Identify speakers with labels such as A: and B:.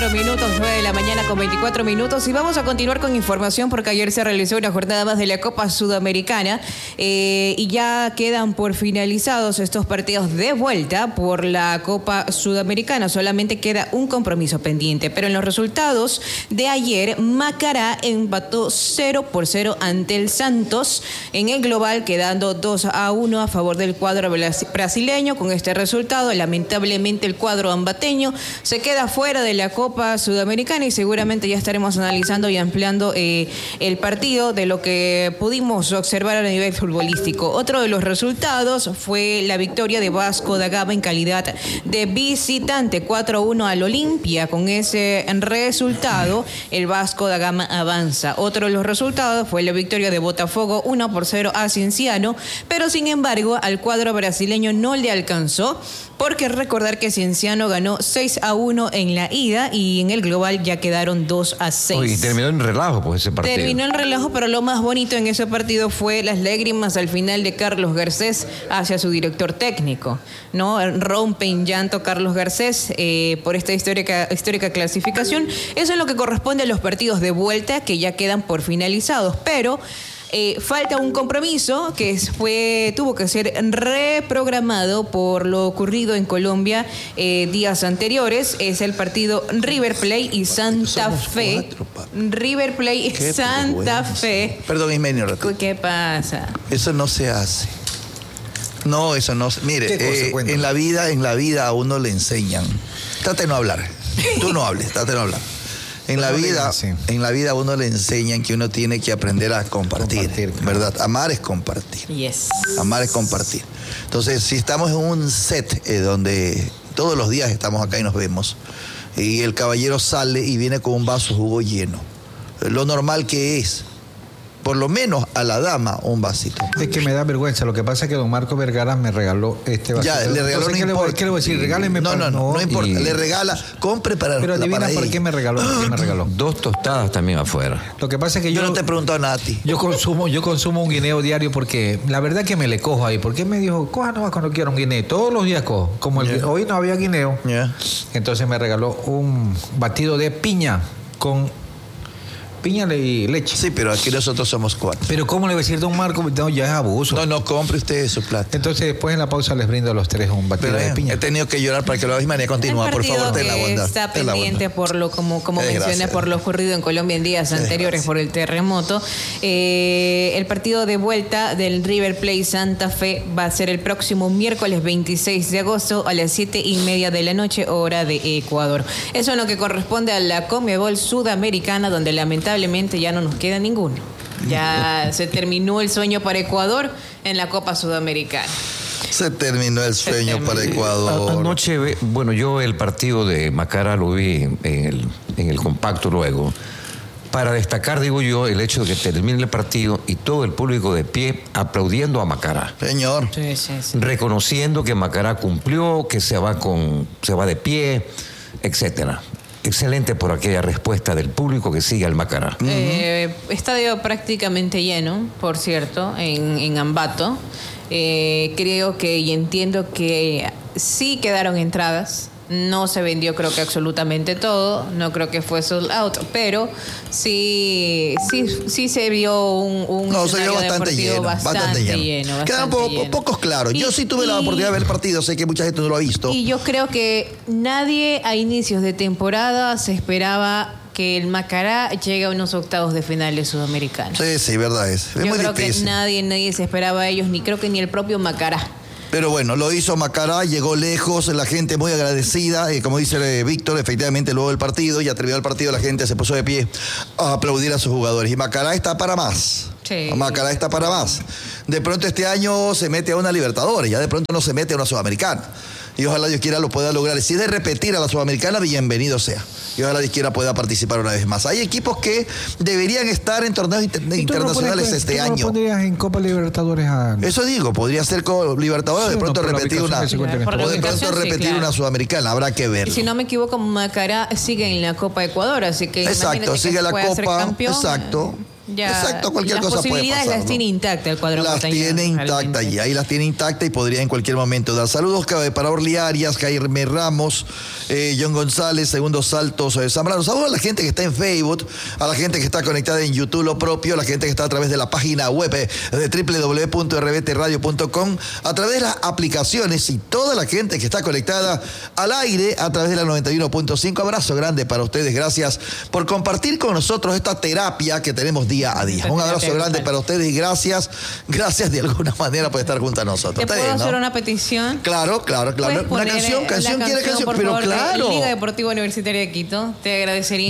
A: Minutos, 9 de la mañana con 24 minutos, y vamos a continuar con información porque ayer se realizó una jornada más de la Copa Sudamericana y ya quedan por finalizados estos partidos de vuelta por la Copa Sudamericana. Solamente queda un compromiso pendiente, pero en los resultados de ayer, Macará empató 0-0 ante el Santos en el global, quedando 2-1 a favor del cuadro brasileño. Con este resultado, lamentablemente el cuadro ambateño se queda fuera de la Copa Sudamericana, y seguramente ya estaremos analizando y ampliando el partido de lo que pudimos observar a nivel futbolístico. Otro de los resultados fue la victoria de Vasco da Gama en calidad de visitante, 4-1 al Olimpia. Con ese resultado, el Vasco da Gama avanza. Otro de los resultados fue la victoria de Botafogo, 1-0 a Cienciano, pero sin embargo al cuadro brasileño no le alcanzó, porque recordar que Cienciano ganó 6-1 en la ida y en el global ya quedaron 2-6.
B: Oye, y terminó en relajo, pues, ese partido.
A: Terminó en relajo, pero lo más bonito en ese partido fue las lágrimas al final de Carlos Garcés hacia su director técnico, ¿no? Rompe en llanto Carlos Garcés por esta histórica clasificación. Eso es lo que corresponde a los partidos de vuelta que ya quedan por finalizados, pero falta un compromiso que tuvo que ser reprogramado por lo ocurrido en Colombia días anteriores. Es el partido River Plate y Santa Fe. River Plate y Santa Fe.
C: Perdón, Ismenio.
A: ¿Qué pasa?
C: Eso no se hace. No, eso no. Mire, en la vida a uno le enseñan. Trate de no hablar. Tú no hables, trate de no hablar. En la vida a uno le enseñan que uno tiene que aprender a compartir, ¿verdad? Amar es compartir.
A: Yes.
C: Amar es compartir. Entonces, si estamos en un set donde todos los días estamos acá y nos vemos, y el caballero sale y viene con un vaso de jugo lleno, lo normal que es, por lo menos a la dama, un vasito.
D: Es que me da vergüenza. Lo que pasa es que don Marco Vergara me regaló este vasito.
C: Ya, le regaló,
D: ¿qué le voy a decir? Regáleme para...
C: No importa. Le regala, compre para...
D: Pero adivina por qué me regaló. ¿Qué me regaló?
B: 2 tostadas también afuera.
D: Lo que pasa es que
C: yo no te he preguntado nada a ti.
D: Yo consumo un guineo diario porque la verdad que me le cojo ahí. Porque me dijo, coja nomás cuando quiera un guineo. Todos los días cojo. Como hoy no había guineo. Entonces me regaló un batido de piña con... piña y leche.
C: Sí, pero aquí nosotros somos 4.
D: Pero ¿cómo le va a decir don Marco? No, ya es abuso.
C: No, compre usted su plata.
D: Entonces después en la pausa les brindo a los 3 un batido de piña.
C: He tenido que llorar para que lo hagáis. Continúa, por favor, ten la bondad.
A: Está pendiente por lo, como mencioné, por lo ocurrido en Colombia en días anteriores por el terremoto. El partido de vuelta del River Plate Santa Fe va a ser el próximo miércoles 26 de agosto a las 7:30 de la noche, hora de Ecuador. Eso es lo que corresponde a la Conmebol Sudamericana, donde lamentablemente ya no nos queda ninguno. Ya se terminó el sueño para Ecuador en la Copa Sudamericana.
C: Se terminó el sueño para Ecuador.
B: Anoche, bueno, yo el partido de Macará lo vi en el compacto luego. Para destacar, digo yo, el hecho de que termine el partido y todo el público de pie aplaudiendo a Macará.
C: Señor.
A: Sí.
B: Reconociendo que Macará cumplió, que se va de pie, etcétera. Excelente por aquella respuesta del público que sigue al Macará.
A: Estadio prácticamente lleno, por cierto, en Ambato. Creo que y entiendo que sí quedaron entradas. No se vendió, creo que absolutamente todo. No creo que fue sold out, pero sí se vio un
C: se vio bastante lleno. Quedan pocos claros. Yo sí tuve la oportunidad de ver el partido, sé que mucha gente no lo ha visto.
A: Y yo creo que nadie a inicios de temporada se esperaba que el Macará llegue a unos octavos de finales sudamericanos.
C: Sí, verdad es.
A: Yo creo que nadie se esperaba a ellos, creo que ni el propio Macará.
C: Pero bueno, lo hizo Macará, llegó lejos, la gente muy agradecida, como dice Víctor, efectivamente luego del partido, ya terminó el partido, la gente se puso de pie a aplaudir a sus jugadores. Y Macará está para más.
A: Sí.
C: Macará está para más. De pronto este año se mete a una Libertadores, ya de pronto no se mete a una Sudamericana. Y ojalá Dios quiera lo pueda lograr. Si es de repetir a la Sudamericana, bienvenido sea. Y ojalá Dios quiera pueda participar una vez más. Hay equipos que deberían estar en torneos internacionales este año. ¿Tú
D: no pondrías en Copa Libertadores a...?
C: Eso digo, podría ser Libertadores, de pronto repetir una Sudamericana, habrá que ver.
A: Y si no me equivoco, Macará sigue en la Copa Ecuador, así que
C: exacto, sigue la Copa, exacto. Exacto, cualquier cosa puede pasar.
A: Las posibilidades las tiene intactas el cuadro
C: montañés. Las tiene intactas y ahí las tiene intactas y podría en cualquier momento dar. Saludos para Orly Arias, Jaime Ramos, John González, Segundo Saltos, Zambrano. Saludos a la gente que está en Facebook, a la gente que está conectada en YouTube, lo propio, a la gente que está a través de la página web de www.rbtradio.com, a través de las aplicaciones y toda la gente que está conectada al aire a través de la 91.5. Abrazo grande para ustedes. Gracias por compartir con nosotros esta terapia que tenemos día a día. Un abrazo grande para ustedes y gracias de alguna manera por estar junto a nosotros.
A: ¿Te puedo hacer una petición?
C: Claro. Una canción quiere canción,
A: por
C: pero
A: favor,
C: claro.
A: Liga Deportiva Universitaria de Quito, te agradecería